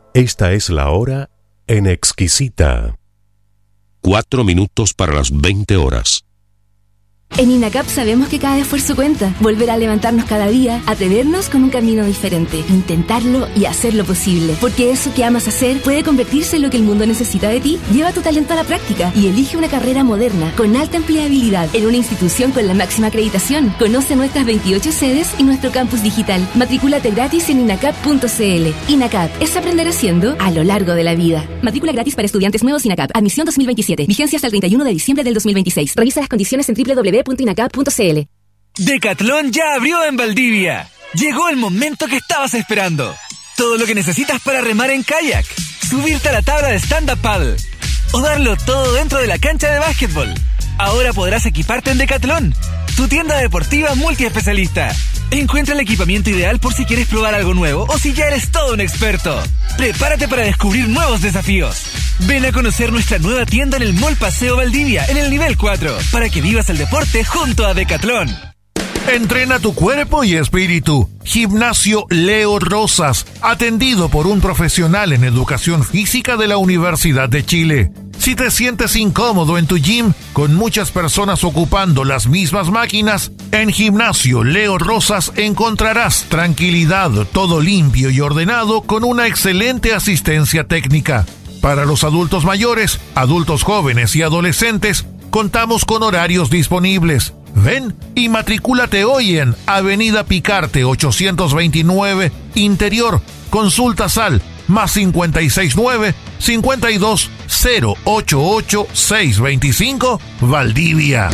Esta es la hora en Exquisita. 4 minutos para las 20 horas. En INACAP sabemos que cada esfuerzo cuenta. Volver a levantarnos cada día, atrevernos con un camino diferente, intentarlo y hacerlo posible. Porque eso que amas hacer puede convertirse en lo que el mundo necesita de ti. Lleva tu talento a la práctica y elige una carrera moderna, con alta empleabilidad, en una institución con la máxima acreditación. Conoce nuestras 28 sedes y nuestro campus digital. Matricúlate gratis en inacap.cl. INACAP es aprender haciendo a lo largo de la vida. Matrícula gratis para estudiantes nuevos INACAP. Admisión 2027. Vigencia hasta el 31 de diciembre del 2026. Revisa las condiciones en www.inacap.cl. Decathlon ya abrió en Valdivia. Llegó el momento que estabas esperando. Todo lo que necesitas para remar en kayak, subirte a la tabla de stand-up paddle o darlo todo dentro de la cancha de básquetbol. Ahora podrás equiparte en Decathlon, tu tienda deportiva multiespecialista. Encuentra el equipamiento ideal por si quieres probar algo nuevo o si ya eres todo un experto. Prepárate para descubrir nuevos desafíos. Ven a conocer nuestra nueva tienda en el Mall Paseo Valdivia, en el nivel 4, para que vivas el deporte junto a Decathlon. Entrena tu cuerpo y espíritu. Gimnasio Leo Rosas, atendido por un profesional en educación física de la Universidad de Chile. Si te sientes incómodo en tu gym, con muchas personas ocupando las mismas máquinas, en Gimnasio Leo Rosas encontrarás tranquilidad, todo limpio y ordenado con una excelente asistencia técnica. Para los adultos mayores, adultos jóvenes y adolescentes, contamos con horarios disponibles. Ven y matricúlate hoy en Avenida Picarte 829, Interior. Consultas al +569 52 088 625, Valdivia.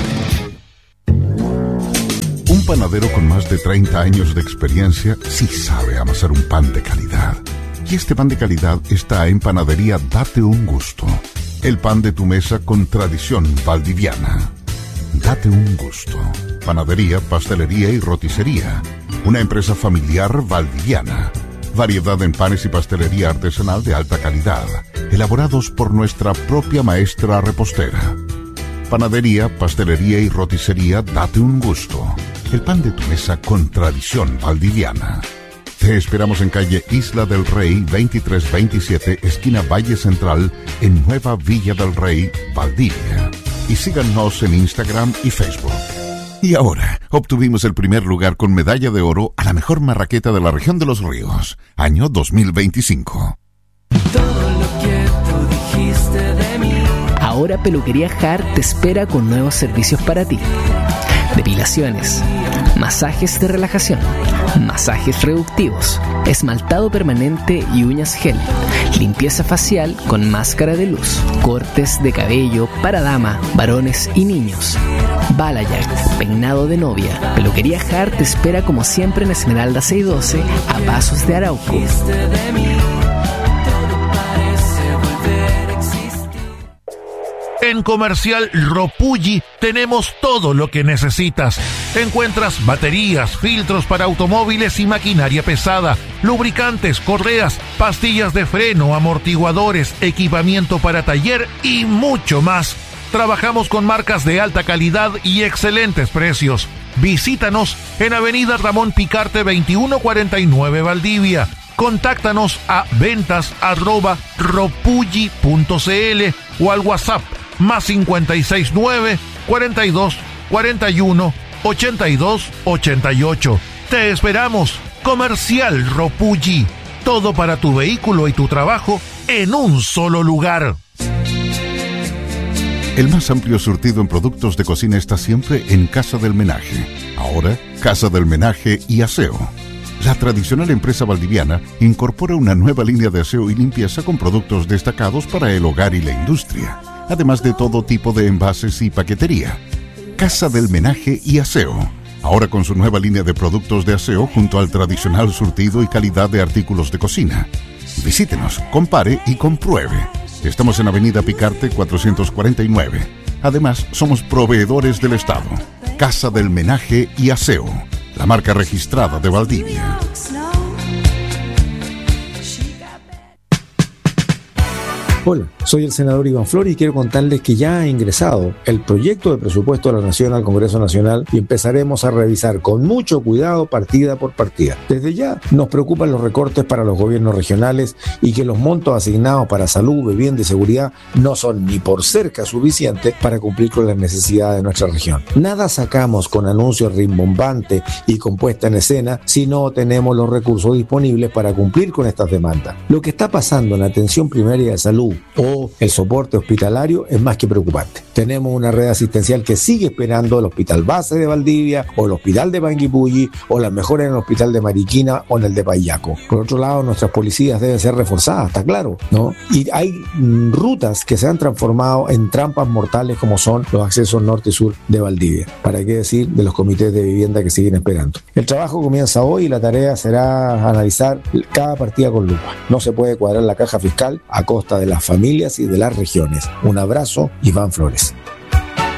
Un panadero con más de 30 años de experiencia sí sabe amasar un pan de calidad. Y este pan de calidad está en Panadería Date un Gusto. El pan de tu mesa con tradición valdiviana. Date un Gusto. Panadería, pastelería y roticería. Una empresa familiar valdiviana. Variedad en panes y pastelería artesanal de alta calidad, elaborados por nuestra propia maestra repostera. Panadería, pastelería y roticería Date un Gusto. El pan de tu mesa con tradición valdiviana. Te esperamos en calle Isla del Rey 2327, esquina Valle Central, en Nueva Villa del Rey, Valdivia. Y síganos en Instagram y Facebook. Y ahora, obtuvimos el primer lugar con medalla de oro a la mejor marraqueta de la región de Los Ríos, año 2025. Todo lo que tú dijiste de mí. Ahora Peluquería Hart te espera con nuevos servicios para ti. Depilaciones, masajes de relajación, masajes reductivos, esmaltado permanente y uñas gel, limpieza facial con máscara de luz, cortes de cabello para dama, varones y niños, balayage, peinado de novia. Peluquería Hart te espera como siempre en Esmeralda 612 a Pasos de Arauco. En Comercial Ropulli tenemos todo lo que necesitas. Encuentras baterías, filtros para automóviles y maquinaria pesada, lubricantes, correas, pastillas de freno, amortiguadores, equipamiento para taller y mucho más. Trabajamos con marcas de alta calidad y excelentes precios. Visítanos en Avenida Ramón Picarte 2149 Valdivia. Contáctanos a ventas@ropulli.cl o al WhatsApp +569 42 41 82 88. Te esperamos. Comercial Ropulli. Todo para tu vehículo y tu trabajo en un solo lugar. El más amplio surtido en productos de cocina está siempre en Casa del Menaje. Ahora, Casa del Menaje y Aseo. La tradicional empresa valdiviana incorpora una nueva línea de aseo y limpieza con productos destacados para el hogar y la industria, además de todo tipo de envases y paquetería. Casa del Menaje y Aseo, ahora con su nueva línea de productos de aseo junto al tradicional surtido y calidad de artículos de cocina. Visítenos, compare y compruebe. Estamos en Avenida Picarte 449. Además, somos proveedores del Estado. Casa del Menaje y Aseo, la marca registrada de Valdivia. Hola, soy el senador Iván Flores y quiero contarles que ya ha ingresado el proyecto de presupuesto de la Nación al Congreso Nacional y empezaremos a revisar con mucho cuidado partida por partida. Desde ya nos preocupan los recortes para los gobiernos regionales y que los montos asignados para salud, vivienda y seguridad no son ni por cerca suficientes para cumplir con las necesidades de nuestra región. Nada sacamos con anuncios rimbombantes y con puesta en escena si no tenemos los recursos disponibles para cumplir con estas demandas. Lo que está pasando en la atención primaria de salud o el soporte hospitalario es más que preocupante. Tenemos una red asistencial que sigue esperando el Hospital Base de Valdivia o el Hospital de Panguipulli o las mejoras en el Hospital de Mariquina o en el de Payaco. Por otro lado, nuestras policías deben ser reforzadas, está claro, ¿no? Y hay rutas que se han transformado en trampas mortales como son los accesos norte y sur de Valdivia. ¿Para qué decir de los comités de vivienda que siguen esperando? El trabajo comienza hoy y la tarea será analizar cada partida con lupa. No se puede cuadrar la caja fiscal a costa de las familias y de las regiones. Un abrazo, Iván Flores.